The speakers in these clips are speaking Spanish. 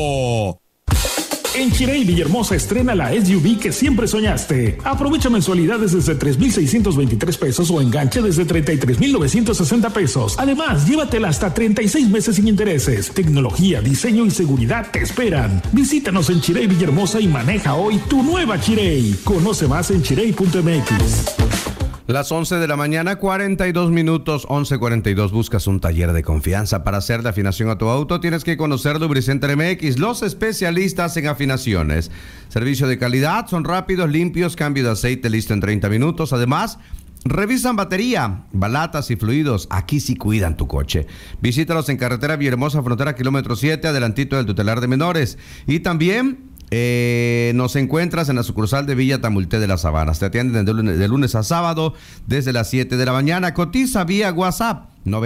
En Chirey Villahermosa estrena la SUV que siempre soñaste. Aprovecha mensualidades desde 3,623 pesos o enganche desde 33,960 pesos. Además, llévatela hasta 36 meses sin intereses. Tecnología, diseño y seguridad te esperan. Visítanos en Chirey Villahermosa y maneja hoy tu nueva Chirey. Conoce más en chirey.mx. Las 11 de la mañana, 42 minutos, 11:42. Buscas un taller de confianza para hacer la afinación a tu auto. Tienes que conocer Lubricenter MX, los especialistas en afinaciones. Servicio de calidad, son rápidos, limpios, cambio de aceite listo en 30 minutos. Además, revisan batería, balatas y fluidos. Aquí sí cuidan tu coche. Visítalos en carretera Villahermosa, frontera kilómetro 7, adelantito del tutelar de menores. Y también nos encuentras en la sucursal de Villa Tamulté de las Sabanas. Te atienden de lunes a sábado desde las 7 de la mañana. Cotiza vía WhatsApp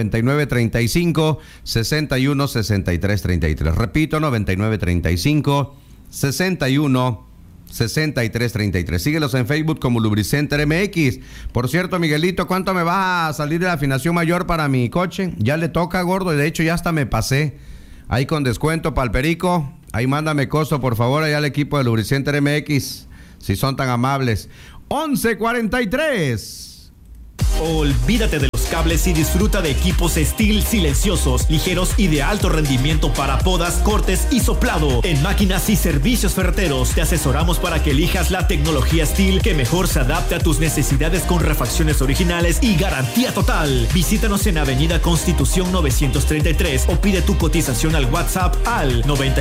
9935-616333. Repito, 9935-616333. Síguelos en Facebook como Lubricenter MX. Por cierto, Miguelito, ¿cuánto me va a salir de la afinación mayor para mi coche? Ya le toca, gordo, y de hecho ya hasta me pasé. Ahí con descuento para el Perico. Ahí mándame costo, por favor, allá al equipo de Lubricenter MX, si son tan amables. 11:43. Olvídate de los cables y disfruta de equipos Steel silenciosos, ligeros y de alto rendimiento para podas, cortes y soplado. En Máquinas y Servicios Ferreteros te asesoramos para que elijas la tecnología Steel que mejor se adapte a tus necesidades con refacciones originales y garantía total. Visítanos en Avenida Constitución 933 o pide tu cotización al WhatsApp al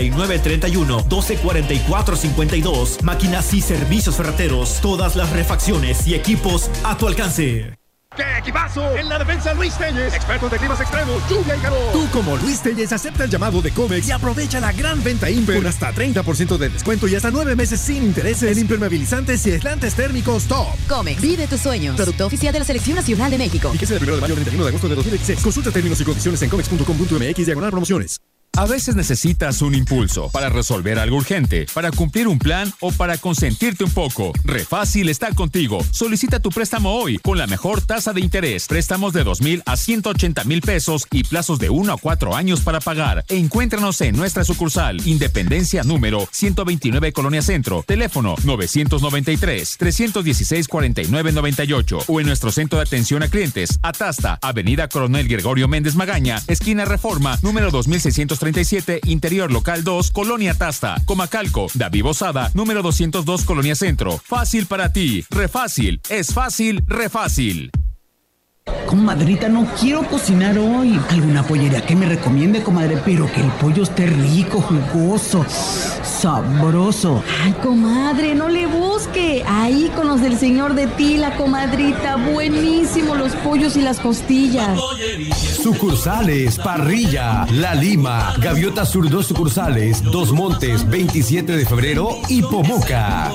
9931-1244-52. Máquinas y Servicios Ferreteros, todas las refacciones y equipos a tu alcance. ¡Qué equipazo! En la defensa, Luis Telles, expertos de climas extremos, lluvia y calor. Tú, como Luis Telles, acepta el llamado de Comex y aprovecha la gran venta Imper con hasta 30% de descuento y hasta 9 meses sin intereses en impermeabilizantes y aislantes térmicos top. Comex, vive tus sueños. Producto oficial de la Selección Nacional de México. Fíjese del 1 de mayo al 31 de agosto de 2016. Consulta términos y condiciones en comex.com.mx/promociones. A veces necesitas un impulso para resolver algo urgente, para cumplir un plan o para consentirte un poco. Refácil está contigo. Solicita tu préstamo hoy con la mejor tasa de interés. Préstamos de 2,000 a 180,000 pesos y plazos de 1 a 4 años para pagar. Encuéntranos en nuestra sucursal Independencia número 129 Colonia Centro. Teléfono 993-316-4998 o en nuestro centro de atención a clientes. Atasta, Avenida Coronel Gregorio Méndez Magaña, esquina Reforma, número 2637, Interior Local 2, Colonia Tasta. Comacalco, David Bozada, número 202, Colonia Centro. Fácil para ti. Refácil. Es fácil, refácil. Comadrita, no quiero cocinar hoy. ¿Alguna pollería que me recomiende, comadre? Pero que el pollo esté rico, jugoso, sabroso. Ay, comadre, no le busque. Ahí con los del señor de Tila, comadrita. Buenísimo los pollos y las costillas. Sucursales, Parrilla, La Lima, Gaviota Sur 2 sucursales, Dos Montes, 27 de febrero y Pomoca.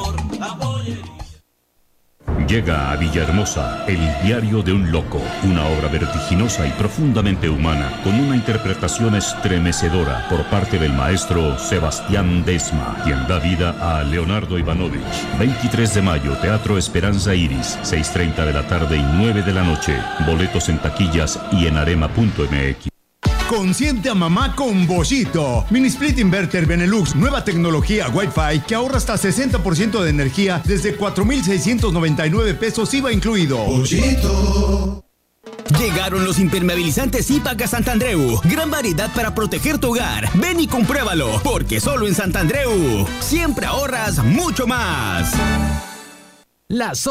Llega a Villahermosa, El diario de un loco, una obra vertiginosa y profundamente humana, con una interpretación estremecedora por parte del maestro Sebastián Desma, quien da vida a Leonardo Ivanovich. 23 de mayo, Teatro Esperanza Iris, 6:30 de la tarde y 9 de la noche. Boletos en taquillas y en arema.mx. Consiente a mamá con Boschito. Mini Split Inverter Benelux, nueva tecnología Wi-Fi que ahorra hasta 60% de energía desde 4,699 pesos IVA incluido. Boschito. Llegaron los impermeabilizantes Ipac a Santandreu. Gran variedad para proteger tu hogar. Ven y compruébalo, porque solo en Santandreu siempre ahorras mucho más. Las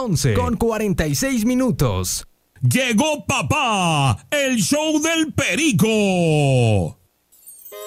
11:46. Llegó papá, el show del Perico.